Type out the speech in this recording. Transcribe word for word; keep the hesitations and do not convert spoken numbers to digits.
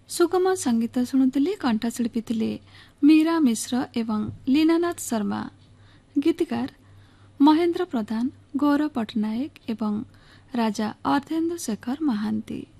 सुगम संगीत शुणुले कंठशिल्पी थिले मीरा मिश्र एवं लीनानाथ शर्मा। गीतकार महेन्द्र प्रधान, गौरव पटनायक एवं राजा अर्धेन्दु शेखर महांती।